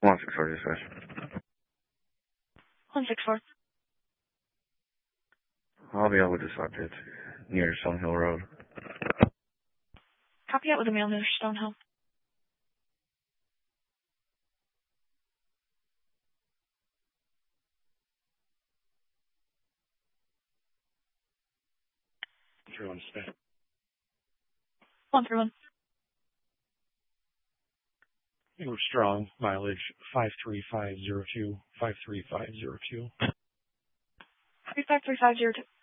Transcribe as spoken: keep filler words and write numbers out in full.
one six four dispatch. one six four. I'll be able to dispatch it near Stonehill Road. Copy that with a mail near Stonehill. three one dispatch. one three one. We're strong. Mileage five three five zero two, five three five zero two. five three five zero two.